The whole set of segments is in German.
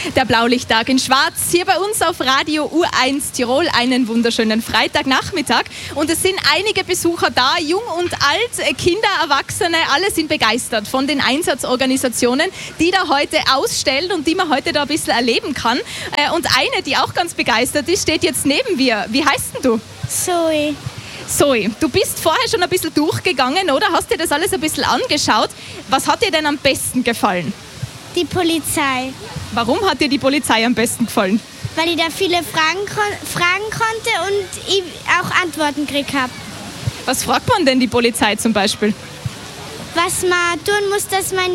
Der Blaulichttag in Schwarz, hier bei uns auf Radio U1 Tirol, einen wunderschönen Freitagnachmittag. Und es sind einige Besucher da, jung und alt, Kinder, Erwachsene, alle sind begeistert von den Einsatzorganisationen, die da heute ausstellen und die man heute da ein bisschen erleben kann. Und eine, die auch ganz begeistert ist, steht jetzt neben mir. Wie heißt denn du? Zoe. Zoe, du bist vorher schon ein bisschen durchgegangen, oder? Hast dir das alles ein bisschen angeschaut. Was hat dir denn am besten gefallen? Die Polizei. Warum hat dir die Polizei am besten gefallen? Weil ich da viele Fragen konnte und ich auch Antworten gekriegt habe. Was fragt man denn die Polizei zum Beispiel? Was man tun muss, dass man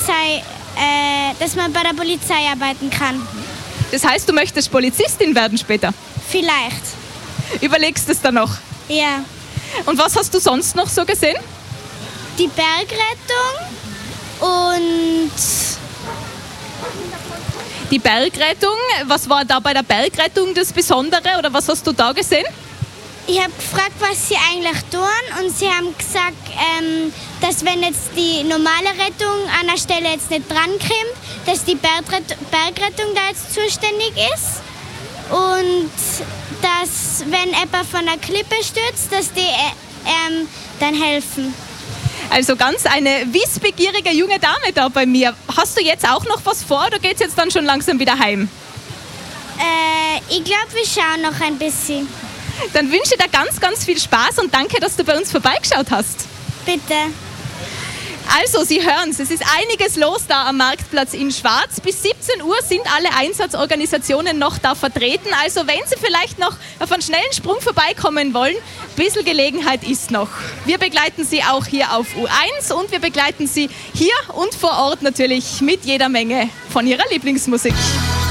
bei der Polizei arbeiten kann. Das heißt, du möchtest Polizistin werden später? Vielleicht. Überlegst es dann noch? Ja. Und was hast du sonst noch so gesehen? Die Bergrettung und die Bergrettung. Was war da bei der Bergrettung das Besondere oder was hast du da gesehen? Ich habe gefragt, was sie eigentlich tun und sie haben gesagt, dass wenn jetzt die normale Rettung an der Stelle jetzt nicht drankommt, dass die Bergrettung da jetzt zuständig ist und dass, wenn jemand von der Klippe stürzt, dass die dann helfen. Also ganz eine wissbegierige junge Dame da bei mir. Hast du jetzt auch noch was vor oder geht es jetzt dann schon langsam wieder heim? Ich glaube, wir schauen noch ein bisschen. Dann wünsche ich dir ganz, ganz viel Spaß und danke, dass du bei uns vorbeigeschaut hast. Bitte. Also, Sie hören es ist einiges los da am Marktplatz in Schwarz. Bis 17 Uhr sind alle Einsatzorganisationen noch da vertreten. Also, wenn Sie vielleicht noch auf einen schnellen Sprung vorbeikommen wollen, ein bisschen Gelegenheit ist noch. Wir begleiten Sie auch hier auf U1 und wir begleiten Sie hier und vor Ort natürlich mit jeder Menge von Ihrer Lieblingsmusik.